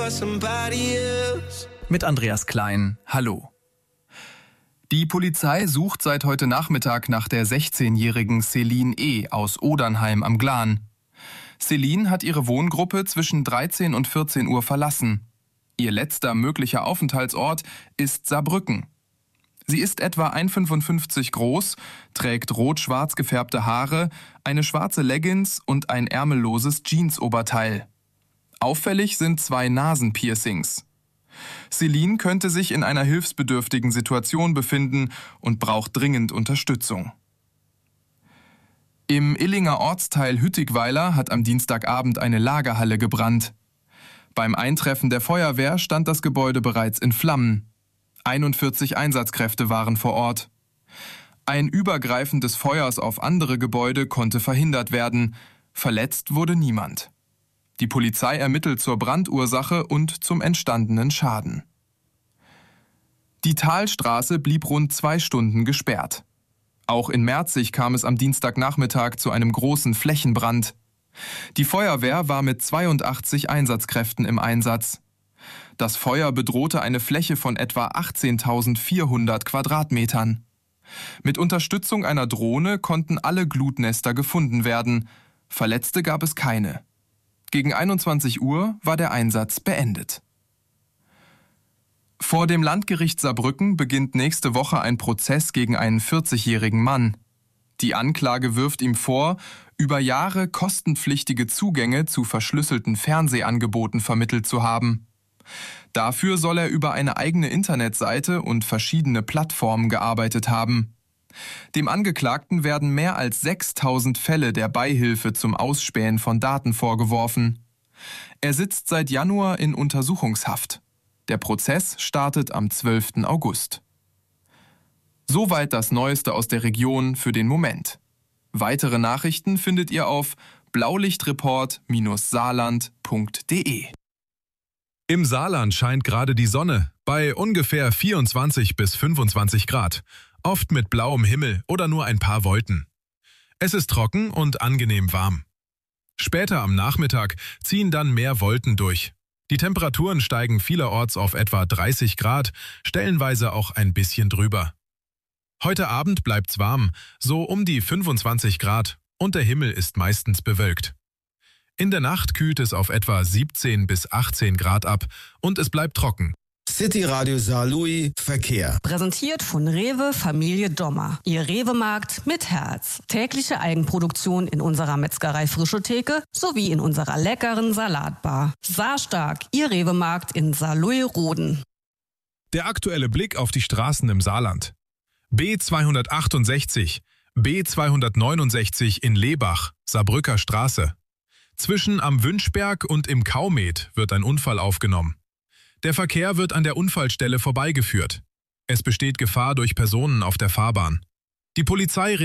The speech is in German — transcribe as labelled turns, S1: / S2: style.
S1: Mit Andreas Klein, hallo. Die Polizei sucht seit heute Nachmittag nach der 16-jährigen Celine E. aus Odernheim am Glan. Celine hat ihre Wohngruppe zwischen 13 und 14 Uhr verlassen. Ihr letzter möglicher Aufenthaltsort ist Saarbrücken. Sie ist etwa 1,55 groß, trägt rot-schwarz gefärbte Haare, eine schwarze Leggings und ein ärmelloses Jeansoberteil. Auffällig sind 2 Nasenpiercings. Celine könnte sich in einer hilfsbedürftigen Situation befinden und braucht dringend Unterstützung. Im Illinger Ortsteil Hüttigweiler hat am Dienstagabend eine Lagerhalle gebrannt. Beim Eintreffen der Feuerwehr stand das Gebäude bereits in Flammen. 41 Einsatzkräfte waren vor Ort. Ein Übergreifen des Feuers auf andere Gebäude konnte verhindert werden. Verletzt wurde niemand. Die Polizei ermittelt zur Brandursache und zum entstandenen Schaden. Die Talstraße blieb rund 2 Stunden gesperrt. Auch in Merzig kam es am Dienstagnachmittag zu einem großen Flächenbrand. Die Feuerwehr war mit 82 Einsatzkräften im Einsatz. Das Feuer bedrohte eine Fläche von etwa 18.400 Quadratmetern. Mit Unterstützung einer Drohne konnten alle Glutnester gefunden werden. Verletzte gab es keine. Gegen 21 Uhr war der Einsatz beendet. Vor dem Landgericht Saarbrücken beginnt nächste Woche ein Prozess gegen einen 40-jährigen Mann. Die Anklage wirft ihm vor, über Jahre kostenpflichtige Zugänge zu verschlüsselten Fernsehangeboten vermittelt zu haben. Dafür soll er über eine eigene Internetseite und verschiedene Plattformen gearbeitet haben. Dem Angeklagten werden mehr als 6.000 Fälle der Beihilfe zum Ausspähen von Daten vorgeworfen. Er sitzt seit Januar in Untersuchungshaft. Der Prozess startet am 12. August. Soweit das Neueste aus der Region für den Moment. Weitere Nachrichten findet ihr auf blaulichtreport-saarland.de.
S2: Im Saarland scheint gerade die Sonne bei ungefähr 24 bis 25 Grad, oft mit blauem Himmel oder nur ein paar Wolken. Es ist trocken und angenehm warm. Später am Nachmittag ziehen dann mehr Wolken durch. Die Temperaturen steigen vielerorts auf etwa 30 Grad, stellenweise auch ein bisschen drüber. Heute Abend bleibt's warm, so um die 25 Grad, und der Himmel ist meistens bewölkt. In der Nacht kühlt es auf etwa 17 bis 18 Grad ab und es bleibt trocken.
S3: City Radio Saarlouis Verkehr.
S4: Präsentiert von Rewe Familie Dommer. Ihr Rewe-Markt mit Herz. Tägliche Eigenproduktion in unserer Metzgerei Frische Theke sowie in unserer leckeren Salatbar. Saarstark, Ihr Rewe-Markt in Saarlouis-Roden.
S2: Der aktuelle Blick auf die Straßen im Saarland. B268, B269 in Lebach, Saarbrücker Straße. Zwischen am Wünschberg und im Kaumet wird ein Unfall aufgenommen. Der Verkehr wird an der Unfallstelle vorbeigeführt. Es besteht Gefahr durch Personen auf der Fahrbahn. Die Polizei